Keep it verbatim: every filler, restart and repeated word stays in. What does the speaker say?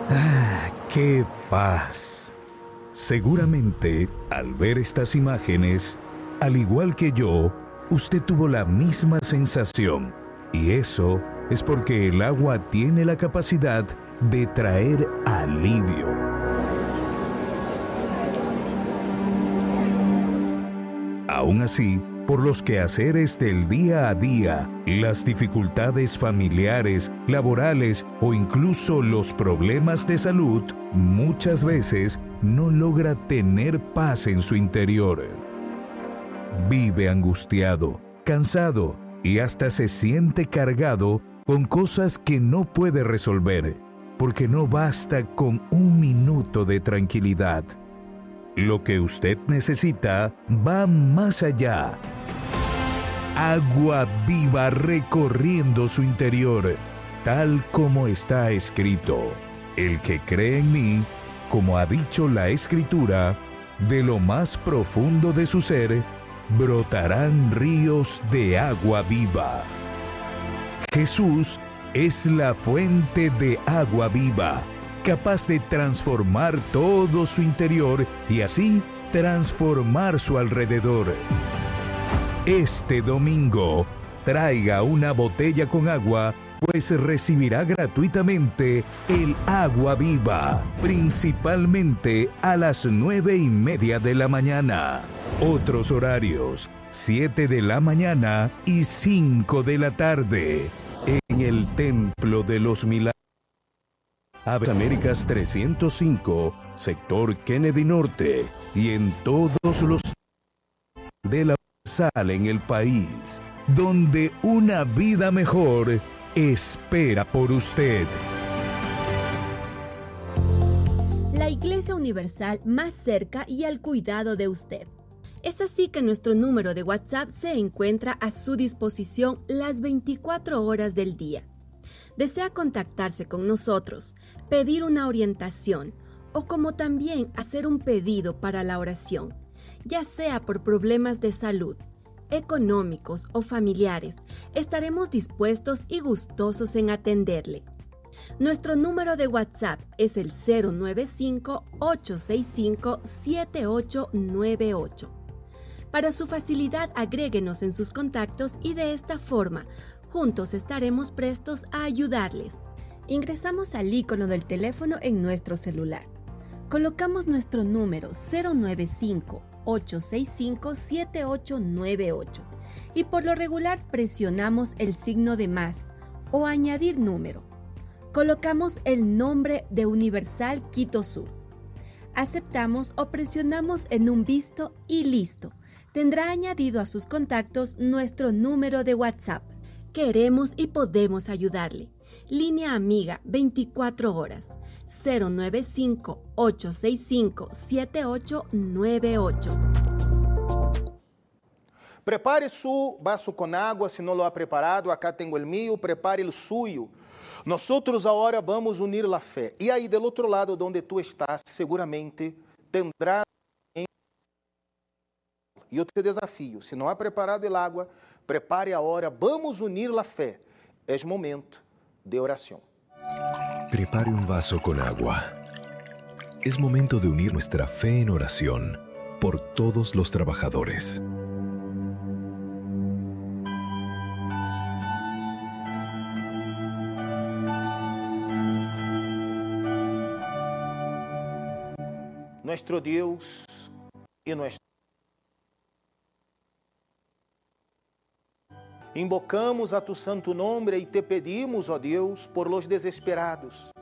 ¡Ah, qué paz! Seguramente, al ver estas imágenes, al igual que yo, usted tuvo la misma sensación. Y eso es porque el agua tiene la capacidad de traer alivio. Aún así, por los quehaceres del día a día, las dificultades familiares, laborales o incluso los problemas de salud, muchas veces no logra tener paz en su interior. Vive angustiado, cansado y hasta se siente cargado con cosas que no puede resolver, porque no basta con un minuto de tranquilidad. Lo que usted necesita va más allá. Agua viva recorriendo su interior, tal como está escrito. El que cree en mí, como ha dicho la Escritura, de lo más profundo de su ser, brotarán ríos de agua viva. Jesús es la fuente de agua viva, capaz de transformar todo su interior y así transformar su alrededor. Este domingo, traiga una botella con agua, pues recibirá gratuitamente el agua viva, principalmente a las nueve y media de la mañana. Otros horarios, siete de la mañana y cinco de la tarde, en el Templo de los Milagros. Avenida Américas trescientos cinco, sector Kennedy Norte, y en todos los de la sala en el país, donde una vida mejor espera por usted. La Iglesia Universal más cerca y al cuidado de usted. Es así que nuestro número de WhatsApp se encuentra a su disposición las veinticuatro horas del día. ¿Desea contactarse con nosotros, pedir una orientación o como también hacer un pedido para la oración, ya sea por problemas de salud, económicos o familiares? Estaremos dispuestos y gustosos en atenderle. Nuestro número de WhatsApp es el cero nueve cinco, ocho seis cinco, siete ocho nueve ocho. Para su facilidad, agréguenos en sus contactos y de esta forma, juntos estaremos prestos a ayudarles. Ingresamos al icono del teléfono en nuestro celular. Colocamos nuestro número cero nueve cinco, ocho seis cinco, siete ocho nueve ocho y por lo regular presionamos el signo de más o añadir número. Colocamos el nombre de Universal Quito Sur. Aceptamos o presionamos en un visto y listo. Tendrá añadido a sus contactos nuestro número de WhatsApp. Queremos y podemos ayudarle. Línea amiga veinticuatro horas. cero nueve cinco, ocho seis cinco, siete ocho nueve ocho. Prepare su vaso con agua, si no lo ha preparado, acá tengo el mío, prepare el suyo. Nosotros ahora vamos unir la fe. Y ahí del otro lado donde tú estás, seguramente tendrá. E eu te desafio, se não há preparado el agua, prepare agora, vamos unir la fe. Es momento de oración. Prepare un vaso con agua. Es momento de unir nuestra fe en oración por todos los trabajadores. Nuestro Dios y nuestro Invocamos a tu santo nome e te pedimos, ó Deus, por los desesperados,